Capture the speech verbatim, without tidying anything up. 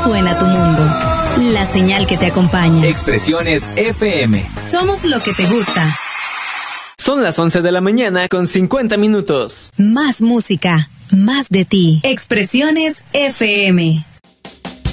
suena tu mundo. La señal que te acompaña. Expresiones F M. Somos lo que te gusta. Son las once de la mañana con cincuenta minutos. Más música, más de ti. Expresiones F M.